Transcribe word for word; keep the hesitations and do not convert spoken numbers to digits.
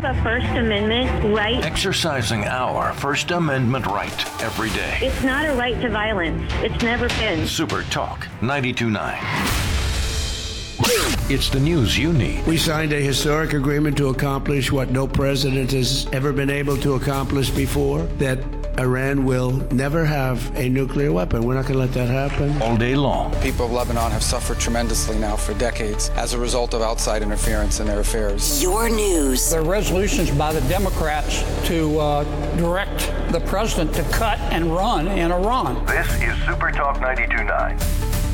a First Amendment right. Exercising our First Amendment right every day. It's not a right to violence. It's never been. Super Talk ninety-two point nine. It's the news you need. We signed a historic agreement to accomplish what no president has ever been able to accomplish before, that Iran will never have a nuclear weapon. We're not going to let that happen. All day long. People of Lebanon have suffered tremendously now for decades as a result of outside interference in their affairs. Your news. There are resolutions by the Democrats to uh, direct the president to cut and run in Iran. This is Super Talk ninety-two point nine.